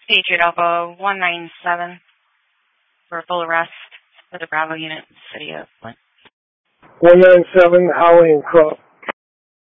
Patriot Alpha 197 for a full arrest for the Bravo unit in the city of Flint. 197, Howling Cross.